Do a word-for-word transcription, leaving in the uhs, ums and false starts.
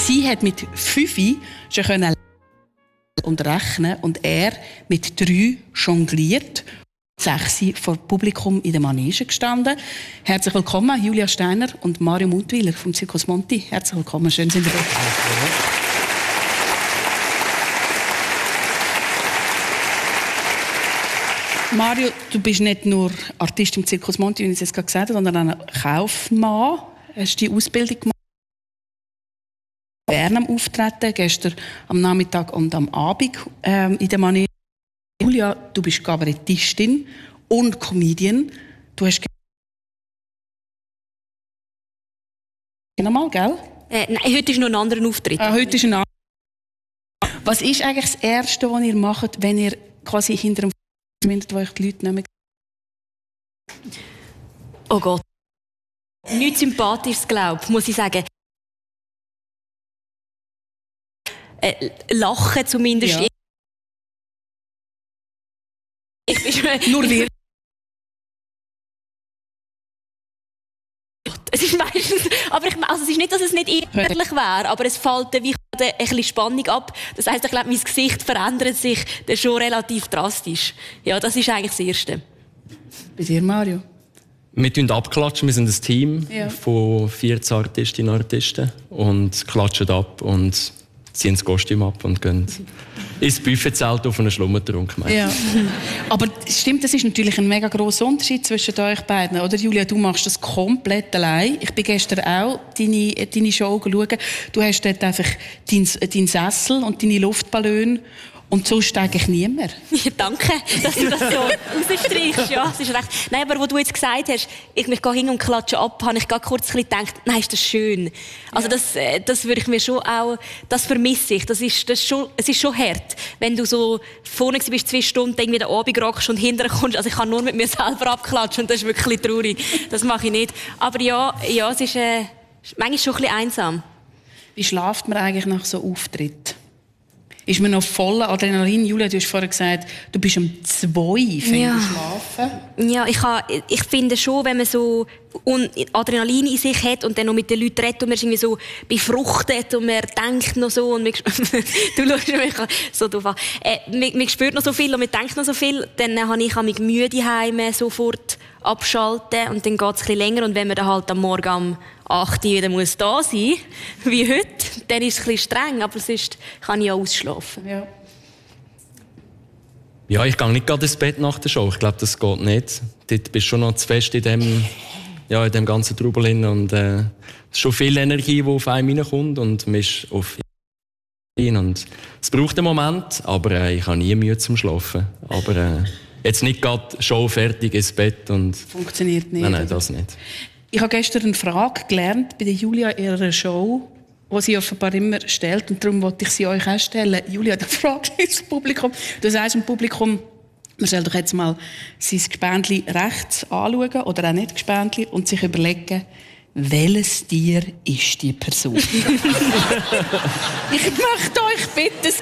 Sie hat mit fünf schon können und rechnen und er mit drei jongliert. Sechs vor Publikum in der Manege gestanden. Herzlich willkommen, Julia Steiner und Mario Mutwiler vom Circus Monti. Herzlich willkommen, schön sind Sie da. Mario, du bist nicht nur Artist im Circus Monti, wie ich es jetzt gerade gesagt habe, sondern auch Kaufmann. Hast du die Ausbildung gemacht? Bern am Auftreten, gestern am Nachmittag und am Abend ähm, in der Manege. Julia, du bist Kabarettistin und Comedian. Du hast nochmal, gell? Äh, nein, heute ist noch ein anderer Auftritt. Ah, heute ist ein anderer. Was ist eigentlich das Erste, was ihr macht, wenn ihr quasi hinter dem F***, wo euch die Leute nehmen? Oh Gott. Nichts Sympathisches, glaube ich, muss ich sagen. Äh, lachen zumindest. Ja. Ich bin Nur wir. Es ist meistens, aber ich, also es ist nicht, dass es nicht ehrlich wäre, aber es fällt wie ein bisschen Spannung ab. Das heisst, ich glaube, mein Gesicht verändert sich dann schon relativ drastisch. Ja, das ist eigentlich das Erste. Bei dir, Mario? Wir tun abklatschen. Wir sind ein Team ja. von vierzehn Artistinnen und Artisten und klatschen ab und ziehen das Kostüm ab und gehen ins Buffetzelt auf einen Schlummertrunk. Ja. Aber stimmt, das ist natürlich ein mega grosser Unterschied zwischen euch beiden. Oder Julia, du machst das komplett allein. Ich bin gestern auch deine, deine Show schauen. Du hast dort einfach deinen dein Sessel und deine Luftballone. Und sonst eigentlich niemand. Ja, danke, dass du das so rausstreichst. Ja, das ist recht. Nein, aber wo du jetzt gesagt hast, ich mich hin und klatsche ab, habe ich gerade kurz gedacht, nein, ist das schön. Also ja. das, das würde ich mir schon auch, das vermisse ich. Das ist, das ist schon, es ist schon hart, wenn du so vorne bist, zwei Stunden irgendwie den Abend rockst und hinterher kommst. Also ich kann nur mit mir selber abklatschen und das ist wirklich traurig. Das mache ich nicht. Aber ja, ja, es ist äh, manchmal schon ein bisschen einsam. Wie schläft man eigentlich nach so Auftritt? Ist man noch voller Adrenalin? Julia, du hast vorher gesagt, du bist um zwei ja. schlafen. Ja, ich, ha, ich finde schon, wenn man so Adrenalin in sich hat und dann noch mit den Leuten redet und man ist irgendwie so befruchtet und man denkt noch so und man, du schaust mich so doof an. Äh, man, man spürt noch so viel und man denkt noch so viel, dann habe ich mich müde heim sofort abschalten und dann geht es ein bisschen länger und wenn man dann halt am Morgen um acht Uhr wieder muss da sein, wie heute, dann ist es ein bisschen streng, aber sonst kann ich auch ausschlafen. Ja. Ja, ich gehe nicht gerade ins Bett nach der Show. Ich glaube, das geht nicht. Dort bist du schon noch zu fest in dem, ja, in dem ganzen Trubel hin und äh, es ist schon viel Energie, die auf einen reinkommt und man ist auf und es braucht einen Moment, aber äh, ich habe nie Mühe zum Schlafen. Aber äh, jetzt nicht gerade Show fertig ins Bett und funktioniert nicht. Nein, nein, das nicht. Ich habe gestern eine Frage gelernt bei der Julia in ihrer Show, die sie offenbar immer stellt. Und darum wollte ich sie euch auch stellen. Julia, da fragt das Publikum. Du sagst dem Publikum, man soll doch jetzt mal sein Gespendli rechts anschauen oder auch nicht Gespendli und sich überlegen, welches Tier ist die Person? Ich möchte euch bitten, das